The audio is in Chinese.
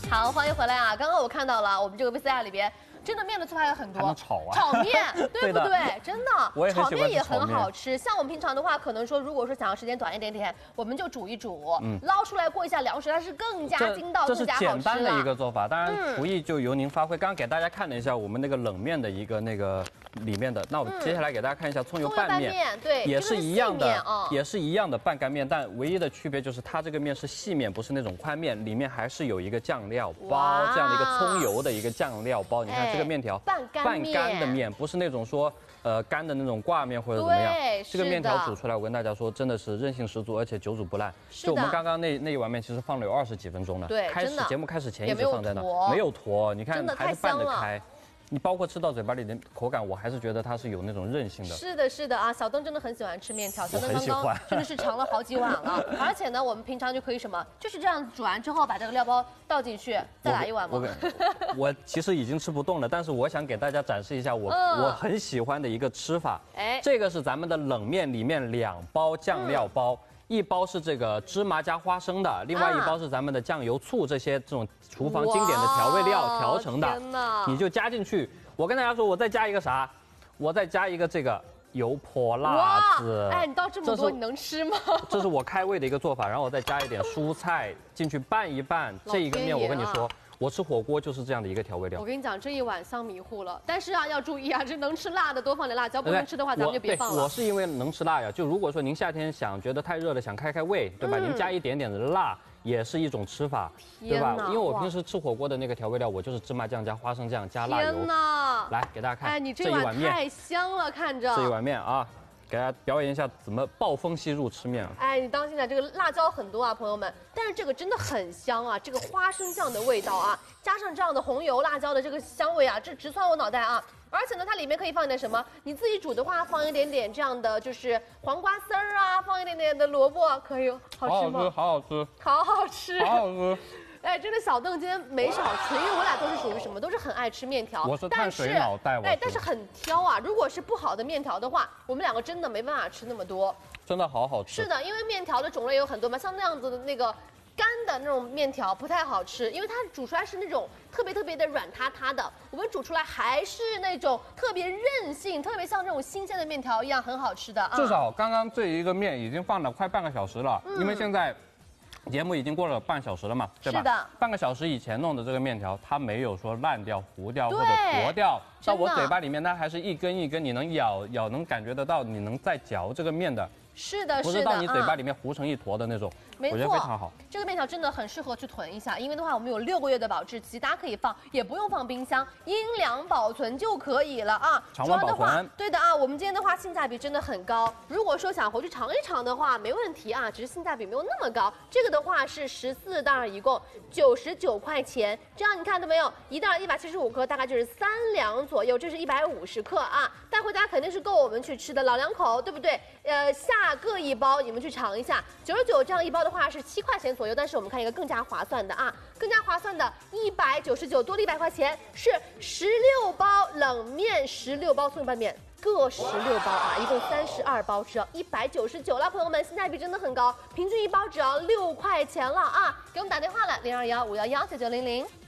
好，欢迎回来啊！刚刚我看到了，我们这个 VCR 里边真的面的做法有很多， 还能炒啊， 炒面对不对？真的， 我也很喜欢炒面也很吃炒面好吃。像我们平常的话，可能说如果说想要时间短一点点，我们就煮一煮，捞出来过一下凉水，它是更加筋道、 这是更加好吃简单的一个了。 做法，当然厨艺就由您发挥。刚刚给大家看了一下我们那个冷面的一个那个里面的，那我接下来给大家看一下葱油拌面， 对， 也是一样的， 哦也是一样的拌干面，但唯一的区别就是它这个面是细面，不是那种宽面，里面还是有一个酱料包，这样的一个葱油的一个酱料包。你看这个面条， 拌干的面，不是那种说干的那种挂面或者怎么样。这个面条煮出来，我跟大家说，真的是韧性十足，而且久煮不烂。就我们刚刚那一碗面，其实放了有20几分钟了。 对， 节目开始前一直放在那，没有坨，你看还是拌得开。你包括吃到嘴巴里的口感，我还是觉得它是有那种韧性的。 是的，是的啊，小邓真的很喜欢吃面条，小邓刚刚真的是尝了好几碗了。而且呢，我们平常就可以什么，就是这样煮完之后，把这个料包倒进去，再来一碗吗？ 我其实已经吃不动了，但是我想给大家展示一下我很喜欢的一个吃法。哎，这个是咱们的冷面里面2包酱料包。1包是这个芝麻加花生的，另外1包是咱们的酱油、醋这些这种厨房经典的调味料调成的，你就加进去。我跟大家说，我再加一个啥？我再加一个这个油泼辣子。 哎，你倒这么多，你能吃吗？ 这是我开胃的一个做法，然后我再加一点蔬菜进去拌一拌。这一个面，我跟你说。我吃火锅就是这样的一个调味料。 我跟你讲，这一碗香迷糊了。但是啊，要注意啊，这能吃辣的多放点辣椒，不能吃的话咱们就别放了。 我是因为能吃辣呀，就如果说您夏天想觉得太热了，想开胃，对吧？您加一点点的辣也是一种吃法，对吧？因为我平时吃火锅的那个调味料，我就是芝麻酱加花生酱加辣油。 天哪！ 来给大家看， 哎，你这碗面太香了，看着。 这一碗面啊。给大家表演一下怎么暴风吸入吃面啊！ 哎，你当心点，这个辣椒很多啊，朋友们。但是这个真的很香啊，这个花生酱的味道啊，加上这样的红油辣椒的这个香味啊，这直窜我脑袋啊！而且呢，它里面可以放一点什么？你自己煮的话，放一点点这样的就是黄瓜丝儿啊，放一点点的萝卜，可以好吃吗？ 好好吃， 好好吃， 好好吃。 哎，真的小邓今天没少吃，因为我俩都是属于什么，都是很爱吃面条。 我是碳水脑袋， 但是很挑啊。如果是不好的面条的话，我们2个真的没办法吃那么多。 真的好好吃。 是的，因为面条的种类有很多嘛，像那样子的那个干的那种面条不太好吃，因为它煮出来是那种特别的软塌塌的。我们煮出来还是那种特别韧性，特别像这种新鲜的面条一样很好吃的啊。 至少刚刚这一个面已经放了快半个小时了，因为现在。节目已经过了半小时了嘛，对吧？ 是的。 半个小时以前弄的这个面条，它没有说烂掉、糊掉或者坨掉，到我嘴巴里面，它还是一根一根，你能咬，能感觉得到，你能再嚼这个面的。 是的， 不是到你嘴巴里面糊成一坨的那种，我觉得非常好。 这个面条真的很适合去囤一下，因为的话我们有6个月的保质期，大家可以放，也不用放冰箱，阴凉保存就可以了啊。 常温保存。 对的啊，我们今天的话性价比真的很高。如果说想回去尝一尝的话，没问题啊，只是性价比没有那么高。这个的话是14袋，一共99块钱。这样你看到没有？一袋175克，大概就是3两左右，这是150克啊。带回家肯定是够我们去吃的，老2口，对不对？下各1包，你们去尝一下。99这样1包的话是7块钱左右，但是我们看一个更加划算的啊，更加划算的199多了100块钱，是16包冷面，16包葱油拌面。各16包啊，一共32包，只要199了，朋友们，性价比真的很高，平均1包只要6块钱了啊！给我们打电话了，0215119900。